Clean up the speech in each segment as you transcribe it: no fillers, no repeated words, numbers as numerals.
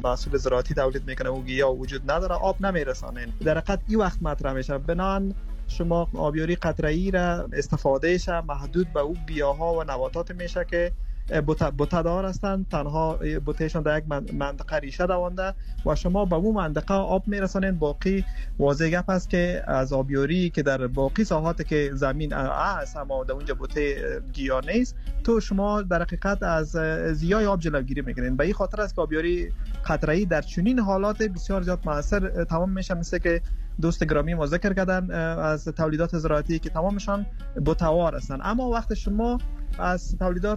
محصول زراعتی تولید میکنه و گیاه وجود نداره، آب نمیرسانین. در حقیقت این وقت مطرح میشه بنان شما آبیاری قطره‌ای را استفادهش محدود به اون گیاها و نباتات میشه که بوته‌دار هستند، تنها بوتهشان در یک منطقه ریشه دوانده و شما به اون منطقه آب میرسانید. باقی واضح گپ است که از آبیاری که در باقی ساحاتی که زمین است اما در اونجا بوته گیاه نیست، تو شما در حقیقت از ضیاع آب جلوگیری میکنین. به این خاطر است که آبیاری قطره‌ای در چنین حالات بسیار زیاد موثر تمام میشه، مثل که دوست گرامی ما ذکر کردن از تولیدات زراعتی که تمامشان بوته‌وار هستند. اما وقت شما از تولیدات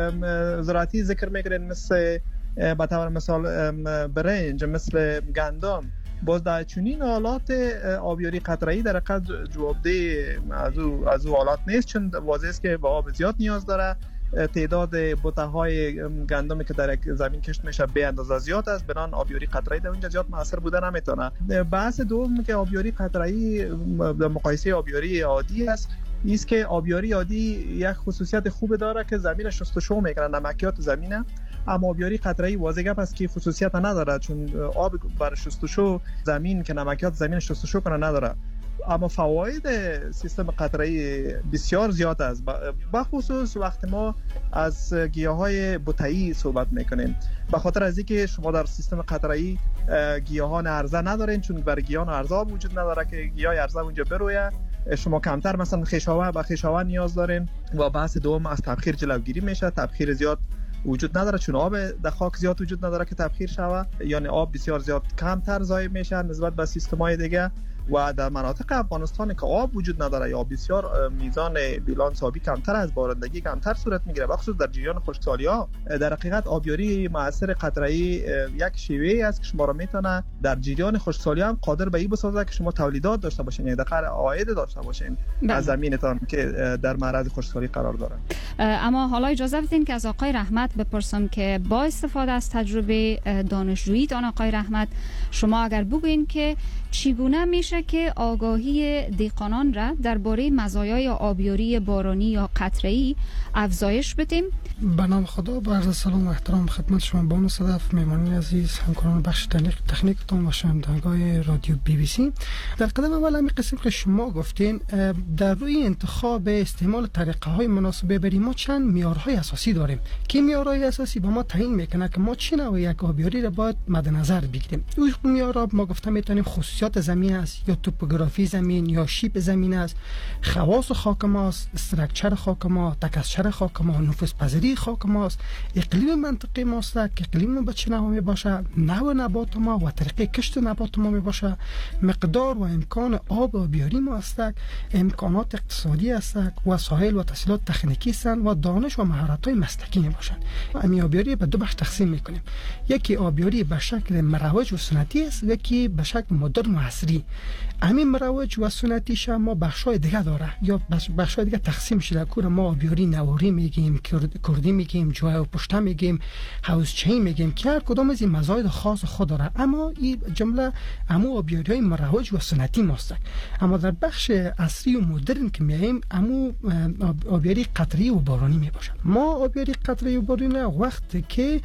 زراعتی ذکر میکنین مثل به طور مثال برنج، مثل گندم، باز در چنین حالات آبیاری قطره‌ای در حقیقت جوابده از او حالات نیست، چون واضح است که به آب زیاد نیاز داره. تعداد بوته‌های گندمی که در یک زمین کشت میشه به اندازه زیاد است، بنان آبیاری قطره‌ای در اونجا زیاد موثر بوده نمیتونه. بحث دوم که آبیاری قطره‌ای در مقایسه آبیاری عادی است، است که آبیاری عادی یک خصوصیت خوب داره که زمین شستشو میکنه، نمکیات زمینه، اما آبیاری قطره‌ای واضح گپ است که خصوصیت نداره، چون آب بر شستشو زمین که نمکیات زمین شستشو کنه نداره. اما فواید سیستم قطره‌ای بسیار زیاد است، بخصوص وقتی ما از گیاهای بوته‌ای صحبت میکنیم، به خاطر از اینکه شما در سیستم قطره‌ای گیاهان عرضه ندارین، چون بر گیاهان عرضه وجود نداره که گیاه عرضه اونجا برویه. شما کمتر مثلا خیشاوه نیاز دارین و بحث دوم از تبخیر جلوگیری میشه. تبخیر زیاد وجود نداره، چون آب در خاک زیاد وجود نداره که تبخیر شوه، یعنی آب بسیار زیاد کمتر ضایع میشه نسبت به سیستم‌های دیگه. و در مناطق افغانستان که آب وجود نداره یا بسیار میزان بیلانس آبی کمتر از بارندگی کمتر صورت میگیره، بخصوص در جریان خشکسالی‌ها، در حقیقت آبیاری مؤثر قطره‌ای یک شیوه است که شما را میتونه در جریان خشکسالی هم قادر به این بسازه که شما تولیدات داشته باشین، یعنی دخل عاید داشته باشین از زمینتان که در معرض خشکسالی قرار داره. اما حالا اجازه بدین که از آقای رحمت بپرسم که با استفاده از تجربه دانشجویی آقای رحمت، شما اگر بگوین که چگونه میشه که آگاهی دهقانان را درباره مزایای آبیاری بارانی یا قطره‌ای افزایش بدیم؟ به نام خدا، با عرض سلام و احترام خدمت شما بانو صدف، مهمانان عزیز، همکاران بخش تکنیکتون و شنوندگان رادیو BBC. در قدم اول همین قسم که شما گفتین، در روی انتخاب استعمال طریقه های مناسبه برای ما چند معیارهای اساسی داریم که معیارهای اساسی با ما تعیین میکنه که ما چه نوع یک آبیاری را باید مد نظر بگیریم. اون معیارها ما گفتم میتونیم خصوصیات زمین است، یا توپوگرافی زمین، یا شیب زمین است، خواص خاک ماست، استراکچر خاک ما، تکسچر خاک ما، نفوذ پذیری خاک ماست، اقلیم منطقه ماست که اقلیم به چه نوع می باشه، نوع نبات ما و طریقه کشت نبات ما می باشه، مقدار و امکان آب آبیاری ما است، امکانات اقتصادی است، وسایل و تسهیلات تکنیکی است و دانش و مهارت های مسلکی می باشند. امی آبیاری به دو بخش تقسیم میکنیم. یکی آبیاری به شکل مروج و سنتی است، یکی به شکل مدرن و عصری. همین مروج و سنتیش ما بخشای دیگه داره، یا بخشای دیگه تقسیم شده. کور ما آبیاری نواری میگیم، کردی میگیم، جوه و پشته میگیم، هاوس چین میگیم که هر کدام از این مزایا خاص خود داره. اما این جمله همو آبیاری های مروج و سنتی ماست. اما در بخش عصری و مدرن که میایم، همو آبیاری قطره‌ای و بارانی میباشه. ما آبیاری قطره‌ای و بارانی وقتی که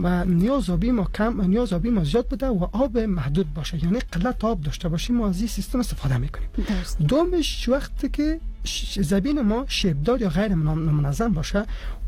نیاز آبی ما زیاد بوده و آب محدود باشه، یعنی قلت آب داشته باشیم، ما از این سیستم استفاده میکنیم. دومش وقتی که زمین ما شیبدار یا غیر منظم باشه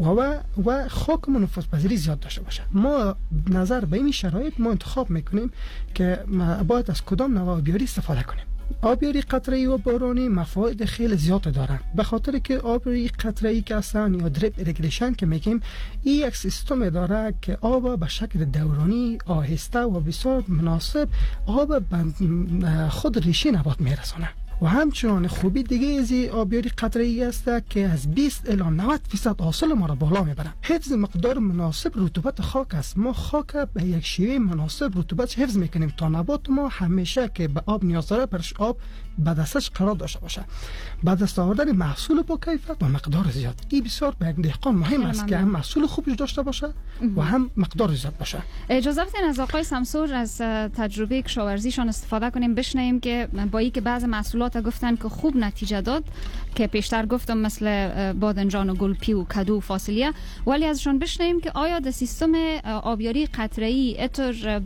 و خاکمون نفوذپذیری زیاد داشته باشه. ما نظر به این شرایط ما انتخاب میکنیم که باید از کدام نوع آبیاری استفاده کنیم. آبیاری قطره‌ای و بارانی مفاید خیلی زیاد داره، به خاطر که آبیاری قطره‌ای که هستن یا دریپ ایریگیشن که میگیم، این یک سیستم داره که آب به شکل دورانی، آهسته و بسیار مناسب آب به خود ریشه نبات میرسونه. و همچنان خوبی دیگه از آبیاری قطره‌ای است که از 20 الی 90% حاصل ما را بالا میبره. حفظ مقدار مناسب رطوبت خاک است. ما خاک به یک شیوه مناسب رطوبت حفظ میکنیم تا نبات ما همیشه که به آب نیاز داره برش آب به دستش قرار داشته باشه. به دست آوردن محصول با کیفیت و مقدار زیاد، این بسیار به دهقان مهم است که هم محصول خوبی داشته باشه و هم مقدار زیاد باشه. اجازه بدین از آقای سمسور از تجربه کشاورزیشان استفاده کنیم، بشنویم که با اینکه بعض محصولات گفتن که خوب نتیجه داد، که پیشتر گفتم مثل بادنجان و گلپی و کدو و فاصلیه، ولی ازشان بشنویم که آیا در سیستم آبیاری قطره‌ای اطور